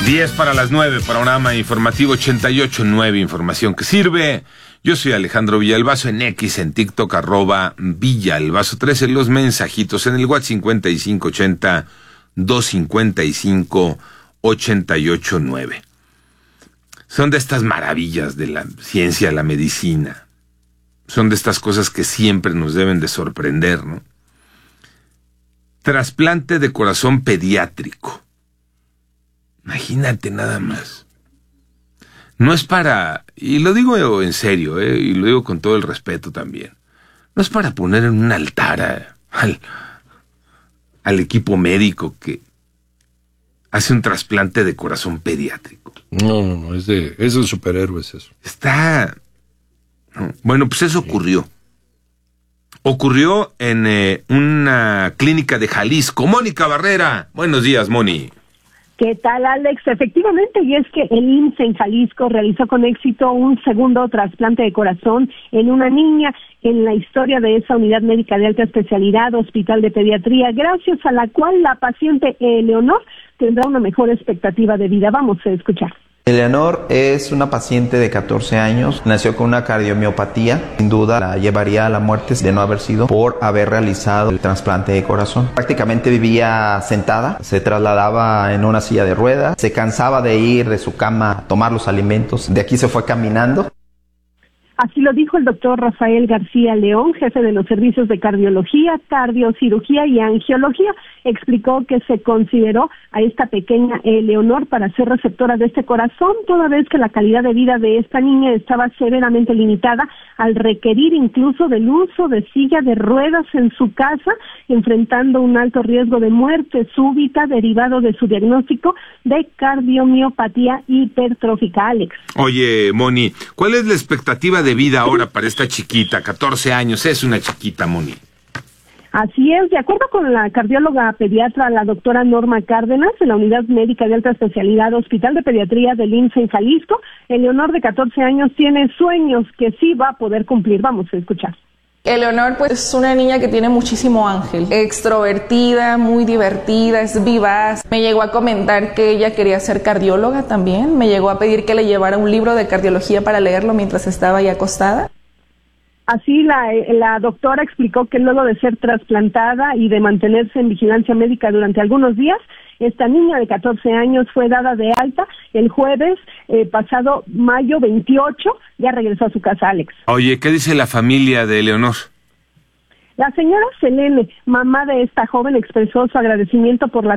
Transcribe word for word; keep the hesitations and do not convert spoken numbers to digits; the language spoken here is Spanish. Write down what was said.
diez para las nueve, programa informativo ochenta y ocho punto nueve, información que sirve. Yo soy Alejandro Villalbazo, en X, en TikTok, arroba Villalbazo trece, los mensajitos en el WhatsApp cincuenta y cinco ochenta, doscientos cincuenta y cinco, ochenta y ocho nueve. Son de estas maravillas de la ciencia, la medicina. Son de estas cosas que siempre nos deben de sorprender, ¿no? Trasplante de corazón pediátrico. Imagínate nada más. No es para, y lo digo en serio, eh, y lo digo con todo el respeto también, no es para poner en un altar a, al, al equipo médico que hace un trasplante de corazón pediátrico. No, no, no, es de, es de superhéroes eso. Está... no, bueno, pues eso ocurrió. Ocurrió en eh, una clínica de Jalisco. Mónica Barrera, buenos días, Moni. ¿Qué tal, Alex? Efectivamente, y es que el I M S S en Jalisco realizó con éxito un segundo trasplante de corazón en una niña en la historia de esa unidad médica de alta especialidad, Hospital de Pediatría, gracias a la cual la paciente Eleonor tendrá una mejor expectativa de vida. Vamos a escuchar. Eleonor es una paciente de catorce años, nació con una cardiomiopatía, sin duda la llevaría a la muerte de no haber sido por haber realizado el trasplante de corazón. Prácticamente vivía sentada, se trasladaba en una silla de ruedas, se cansaba de ir de su cama a tomar los alimentos, de aquí se fue caminando. Así lo dijo el doctor Rafael García León, jefe de los servicios de cardiología, cardiocirugía y angiología. Explicó que se consideró a esta pequeña Eleonor para ser receptora de este corazón, toda vez que la calidad de vida de esta niña estaba severamente limitada al requerir incluso del uso de silla de ruedas en su casa, enfrentando un alto riesgo de muerte súbita derivado de su diagnóstico de cardiomiopatía hipertrófica. Alex. Oye, Moni, ¿cuál es la expectativa de vida ahora para esta chiquita? catorce años, es una chiquita, Moni. Así es, de acuerdo con la cardióloga pediatra, la doctora Norma Cárdenas, de la Unidad Médica de Alta Especialidad Hospital de Pediatría del I M S S en Jalisco, Eleonor, de catorce años, tiene sueños que sí va a poder cumplir. Vamos a escuchar. Eleonor pues es una niña que tiene muchísimo ángel, extrovertida, muy divertida, es vivaz. Me llegó a comentar que ella quería ser cardióloga también, me llegó a pedir que le llevara un libro de cardiología para leerlo mientras estaba ahí acostada. Así la, la doctora explicó que luego de ser trasplantada y de mantenerse en vigilancia médica durante algunos días, esta niña de catorce años fue dada de alta el jueves eh, pasado mayo veintiocho, ya regresó a su casa, Alex. Oye, ¿qué dice la familia de Eleonor? La señora Selene, mamá de esta joven, expresó su agradecimiento por la